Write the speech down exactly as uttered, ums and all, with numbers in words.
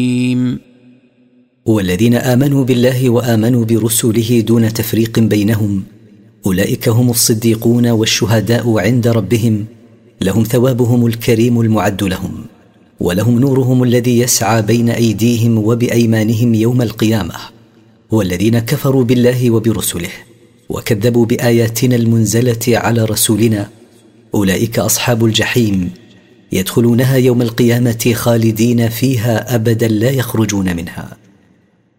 والذين آمنوا بالله وآمنوا برسله دون تفريق بينهم أولئك هم الصديقون والشهداء عند ربهم، لهم ثوابهم الكريم المعد لهم، ولهم نورهم الذي يسعى بين أيديهم وبأيمانهم يوم القيامة. والذين كفروا بالله وبرسله وكذبوا بآياتنا المنزلة على رسولنا أولئك أصحاب الجحيم، يدخلونها يوم القيامة خالدين فيها أبدا لا يخرجون منها.